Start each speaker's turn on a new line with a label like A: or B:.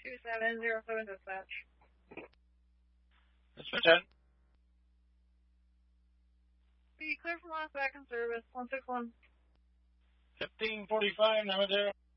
A: 2707 dispatch.
B: That's for 10.
A: Be clear from last back in service, 161.
B: 1545, 90.